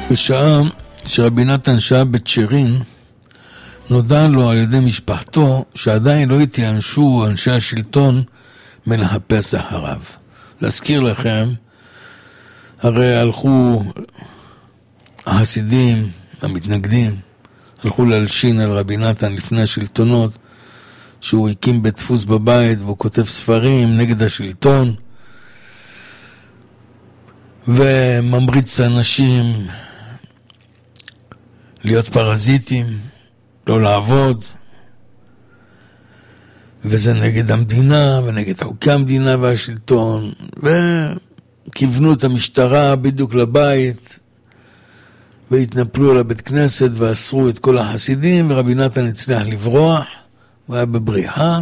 בשעה שרבי נתן שהה בצ'רין, נודע לו על ידי משפחתו שעדיין לא התייאשו אנשי השלטון מלחפש אחריו. להזכיר לכם, הרי הלכו החסידים, המתנגדים, הלכו להלשין על רבי נתן לפני השלטונות, שהוא הקים בית דפוס בבית והוא כותב ספרים נגד השלטון, וממריץ אנשים להיות פרזיטים, לא לעבוד, וזה נגד המדינה ונגד חוקי המדינה והשלטון, וכיוונו את המשטרה בדיוק לבית והתנפלו על הבית כנסת ואסרו את כל החסידים, ורבי נתן הצליח לברוח, הוא היה בבריחה.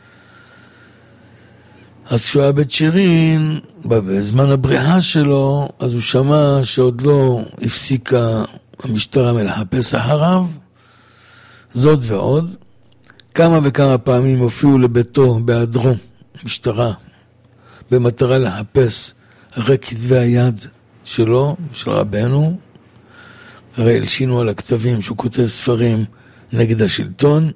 אז כשהוא היה בצ'רין, בזמן הבריחה שלו, אז הוא שמע שעוד לא הפסיקה המשטרה מלחפש אחריו. זאת ועוד, כמה וכמה פעמים הופיעו לביתו בהיעדרו משטרה, במטרה לחפש אחרי כתבי היד שלו, של רבנו. הרי הלשינו על הכתבים שהוא כותב ספרים נגד השלטון.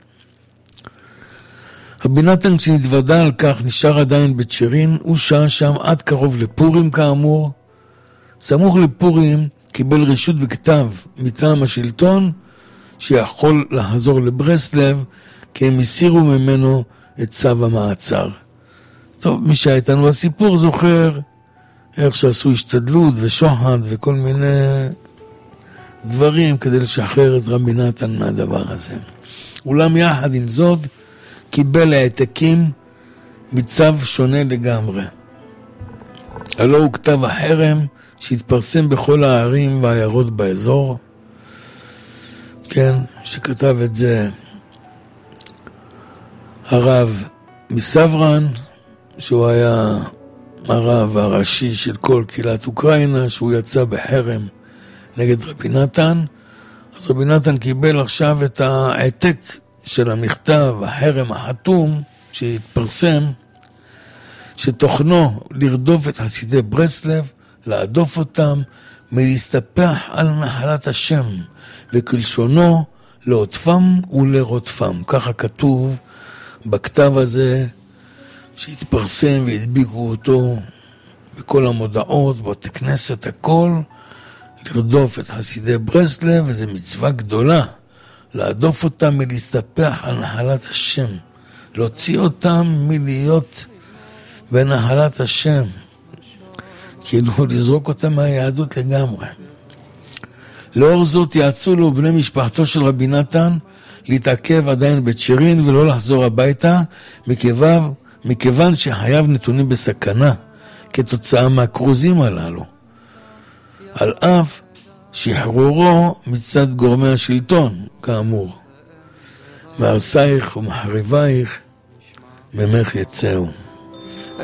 רבי נתן כשנתוודע על כך נשאר עדיין בצ'רין, הוא שהה שם עד קרוב לפורים כאמור. סמוך לפורים קיבל רשות בכתב מטעם השלטון שיכול לחזור לברסלב, כי הם הסירו ממנו את צו המעצר. טוב, מי שהייתנו בסיפור זוכר איך שעשו השתדלות ושוחד וכל מיני דברים כדי לשחרר את רבי נתן מהדבר הזה. אולם יחד עם זאת קיבל העתקים מצו שונה לגמרי. הלא הוא כתב החרם שהתפרסם בכל הערים והעיירות באזור. כן, שכתב את זה הרב מסברן, שהוא היה הרב הראשי של כל קהילת אוקראינה, שהוא יצא בחרם נגד רבי נתן. אז רבי נתן קיבל עכשיו את העתק של המכתב, החרם החתום שהתפרסם, שתוכנו לרדוף את חסידי ברסלב, להדוף אותם, מלהסתפח על נחלת השם, וכלשונו לעוטפם ולרודפם. ככה כתוב בכתב הזה שהתפרסם והדביקו אותו בכל המודעות, בתי כנסת, הכל, לרדוף את חסידי ברסלב, וזו מצווה גדולה, להדוף אותם מלהסתפח על נחלת השם, להוציא אותם מלהיות בנחלת השם, כאילו לזרוק אותם מהיהדות לגמרי. לאור זאת יעצו לו בני משפחתו של רבי נתן להתעכב עדיין בצ'רין ולא לחזור הביתה, מכיוון שחייו נתונים בסכנה כתוצאה מהקרוזים הללו, על אף שחרורו מצד גורמי השלטון, כאמור. מהרסייך ומחריבייך ממך יצאו.